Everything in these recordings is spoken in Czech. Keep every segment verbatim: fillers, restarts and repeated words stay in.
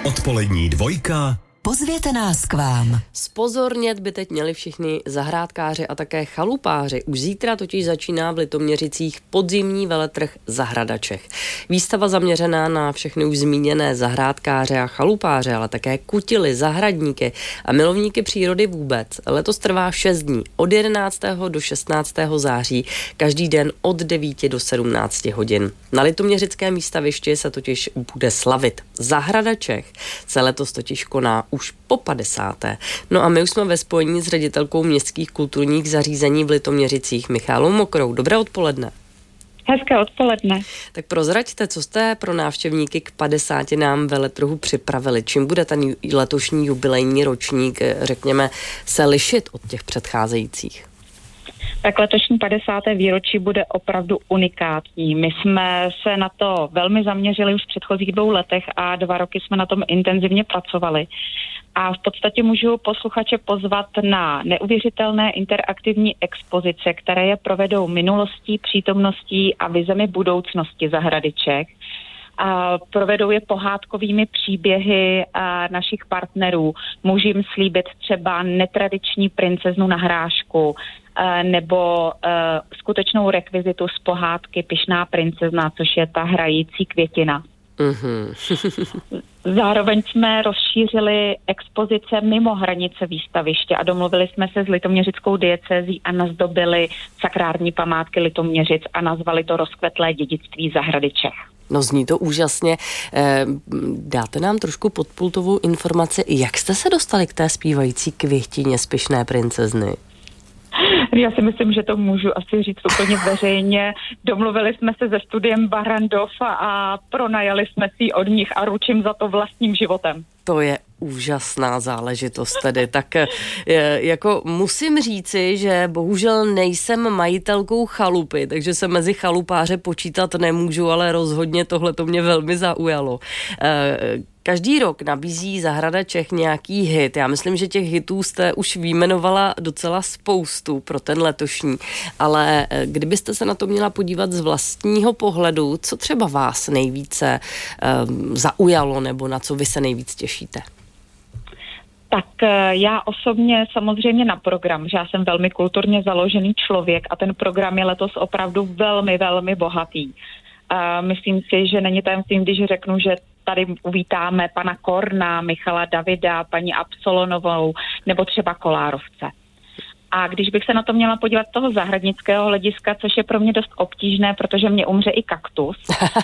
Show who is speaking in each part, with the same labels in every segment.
Speaker 1: Odpolední dvojka.
Speaker 2: Pozvěte nás k vám.
Speaker 3: Zpozornět by teď měli všichni zahrádkáři a také chalupáři. Už zítra totiž začíná v Litoměřicích podzimní veletrh Zahrada Čech. Výstava zaměřená na všechny už zmíněné zahrádkáře a chalupáře, ale také kutily, zahradníky a milovníky přírody vůbec. Letos trvá šest dní, od jedenáctého do šestnáctého září, každý den od devíti do sedmnácti hodin. Na Litoměřickém výstavišti se totiž bude slavit. Zahrada Čech se letos totiž koná už po padesáté. No a my už jsme ve spojení s ředitelkou městských kulturních zařízení v Litoměřicích Michálou Mokrou. Dobré odpoledne.
Speaker 4: Hezké odpoledne.
Speaker 3: Tak prozraďte, co jste pro návštěvníky k padesátinám veletrhu připravili. Čím bude ten letošní jubilejní ročník, řekněme, se lišit od těch předcházejících?
Speaker 4: Tak letošní padesáté výročí bude opravdu unikátní. My jsme se na to velmi zaměřili už v předchozích dvou letech a dva roky jsme na tom intenzivně pracovali. A v podstatě můžu posluchače pozvat na neuvěřitelné interaktivní expozice, které je provedou minulostí, přítomností a vizemi budoucnosti Zahrady Čech. A provedou je pohádkovými příběhy a našich partnerů. Můžu jim slíbit třeba netradiční princeznu na hrášku nebo uh, skutečnou rekvizitu z pohádky Pyšná princezna, což je ta hrající květina. Mm-hmm. Zároveň jsme rozšířili expozice mimo hranice výstaviště a domluvili jsme se s litoměřickou diecézí a nazdobili sakrární památky Litoměřic a nazvali to Rozkvetlé dědictví Zahrady Čech.
Speaker 3: No zní to úžasně. Dáte nám trošku podpultovou informaci, jak jste se dostali k té zpívající květině z Pyšné princezny?
Speaker 4: Já si myslím, že to můžu asi říct úplně veřejně. Domluvili jsme se se studiem Barrandov a pronajali jsme si od nich a ručím za to vlastním životem.
Speaker 3: To je úžasná záležitost tedy. Tak jako musím říci, že bohužel nejsem majitelkou chalupy, takže se mezi chalupáře počítat nemůžu, ale rozhodně tohle to mě velmi zaujalo. Každý rok nabízí Zahrada Čech nějaký hit. Já myslím, že těch hitů jste už vyjmenovala docela spoustu pro ten letošní, ale kdybyste se na to měla podívat z vlastního pohledu, co třeba vás nejvíce um, zaujalo nebo na co vy se nejvíc těšíte?
Speaker 4: Tak já osobně samozřejmě na program, že já jsem velmi kulturně založený člověk a ten program je letos opravdu velmi, velmi bohatý. A myslím si, že není tajemstvím, když řeknu, že tady uvítáme pana Korna, Michala Davida, paní Absolonovou nebo třeba Kolárovce. A když bych se na to měla podívat z toho zahradnického hlediska, což je pro mě dost obtížné, protože mě umře i kaktus.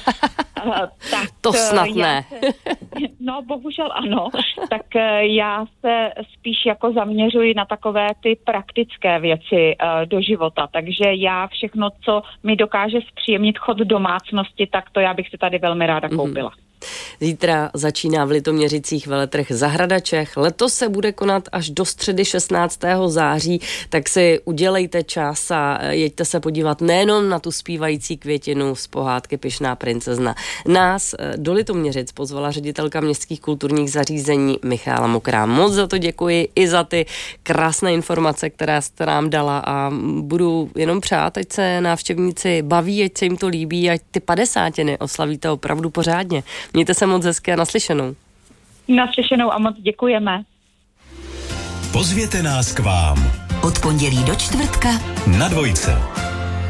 Speaker 3: tak to snad ne.
Speaker 4: Se, no, bohužel ano. Tak já se spíš jako zaměřuji na takové ty praktické věci uh, do života. Takže já všechno, co mi dokáže zpříjemnit chod domácnosti, tak to já bych si tady velmi ráda koupila. Mm.
Speaker 3: Zítra začíná v Litoměřicích veletrh Zahrada Čech. Letos se bude konat až do středy šestnáctého září, tak si udělejte čas a jeďte se podívat nejenom na tu zpívající květinu z pohádky Pyšná princezna. Nás do Litoměřic pozvala ředitelka městských kulturních zařízení Michála Mokrá. Moc za to děkuji i za ty krásné informace, které jste nám dala a budu jenom přát, ať se návštěvníci baví, ať se jim to líbí, ať ty padesátiny oslavíte opravdu pořádně. Mějte se moc hezky a naslyšenou.
Speaker 4: Naslyšenou a moc děkujeme.
Speaker 1: Pozvěte nás k vám.
Speaker 2: Od pondělí do čtvrtka
Speaker 1: na dvojce.